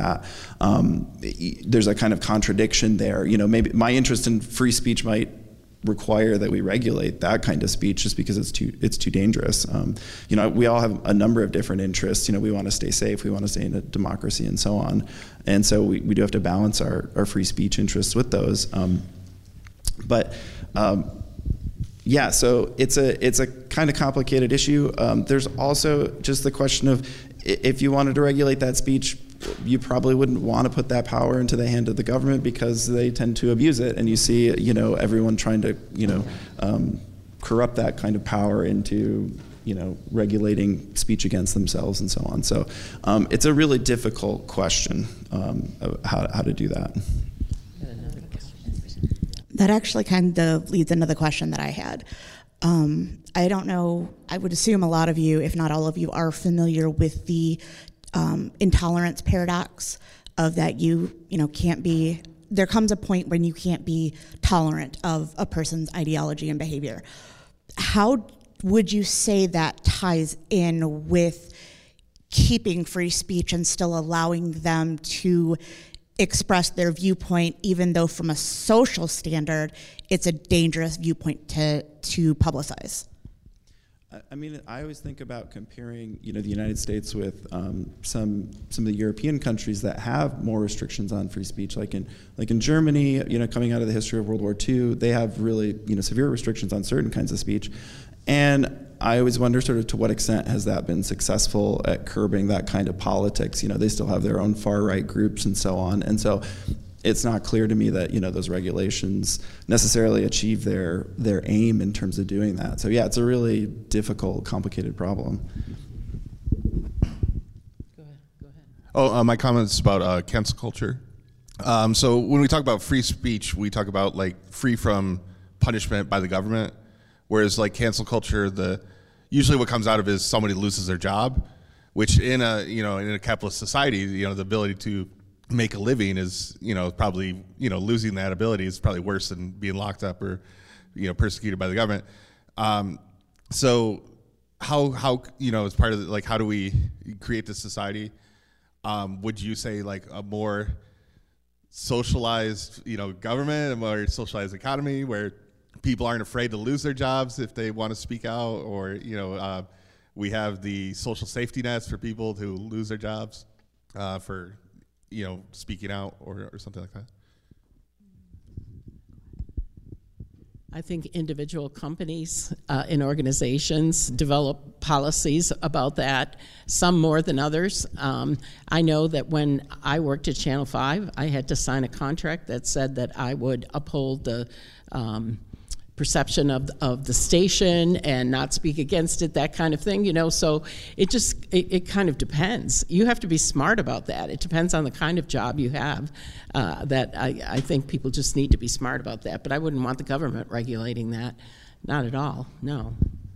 that. There's a kind of contradiction there. Maybe my interest in free speech might require that we regulate that kind of speech just because it's too dangerous. We all have a number of different interests. We want to stay safe, we want to stay in a democracy, and so on. And so we do have to balance our free speech interests with those. So it's a kind of complicated issue. There's also just the question of, if you wanted to regulate that speech, you probably wouldn't want to put that power into the hand of the government because they tend to abuse it, and you see, everyone trying to, corrupt that kind of power into, regulating speech against themselves and so on. So it's a really difficult question of how to do that. That actually kind of leads into the question that I had. I don't know, I would assume a lot of you, if not all of you, are familiar with the intolerance paradox of that can't be, there comes a point when you can't be tolerant of a person's ideology and behavior. How would you say that ties in with keeping free speech and still allowing them to express their viewpoint, even though from a social standard, it's a dangerous viewpoint to publicize? I always think about comparing, the United States with some of the European countries that have more restrictions on free speech, like in Germany, coming out of the history of World War II, they have really, severe restrictions on certain kinds of speech. And I always wonder sort of to what extent has that been successful at curbing that kind of politics. They still have their own far-right groups and so on. And so it's not clear to me that those regulations necessarily achieve their aim in terms of doing that. So yeah, it's a really difficult, complicated problem. Go ahead. My comment is about cancel culture. So when we talk about free speech, we talk about free from punishment by the government, whereas cancel culture, usually what comes out of it is somebody loses their job, which in a capitalist society, the ability to make a living is, probably, losing that ability is probably worse than being locked up or, persecuted by the government. So how, as part of how do we create this society? Would you say a more socialized, government, a more socialized economy where people aren't afraid to lose their jobs if they want to speak out, or, we have the social safety nets for people who lose their jobs for speaking out or something like that? I think individual companies and organizations develop policies about that, some more than others. I know that when I worked at Channel 5, I had to sign a contract that said that I would uphold the perception of the station and not speak against it, that kind of thing, so it kind of depends. You have to be smart about that. It depends on the kind of job you have. That I think people just need to be smart about that, but I wouldn't want the government regulating that. Not at all, no.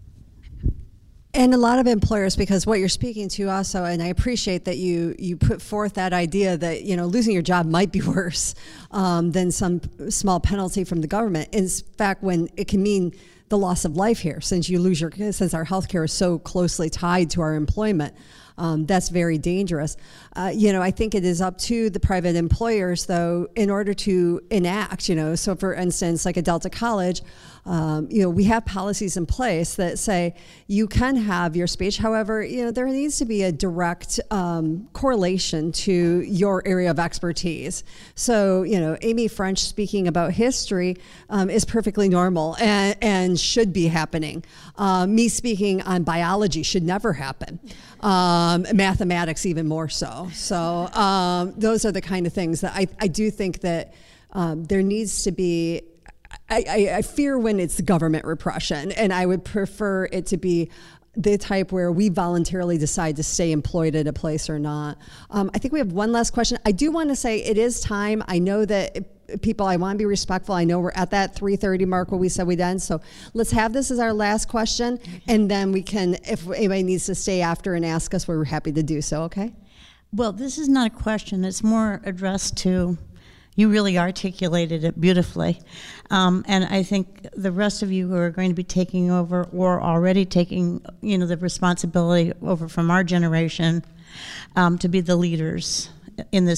And a lot of employers, because what you're speaking to also, and I appreciate that you put forth that idea that losing your job might be worse than some small penalty from the government. In fact, when it can mean the loss of life here, since our healthcare is so closely tied to our employment. That's very dangerous. I think it is up to the private employers, though, in order to enact, so for instance, like at Delta College, we have policies in place that say you can have your speech. However, there needs to be a direct correlation to your area of expertise. So, Amy French speaking about history is perfectly normal and should be happening. Me speaking on biology should never happen. Mathematics even more so. So those are the kind of things that I do think that there needs to be. I fear when it's government repression, and I would prefer it to be the type where we voluntarily decide to stay employed at a place or not. I think we have one last question. I do want to say it is time. I know that people, I want to be respectful. I know we're at that 3:30 mark where we said we'd end. So let's have this as our last question, and then we can, if anybody needs to stay after and ask us, we're happy to do so, okay? Well, this is not a question. It's more addressed to, you really articulated it beautifully. And I think the rest of you who are going to be taking over or already taking, the responsibility over from our generation to be the leaders in this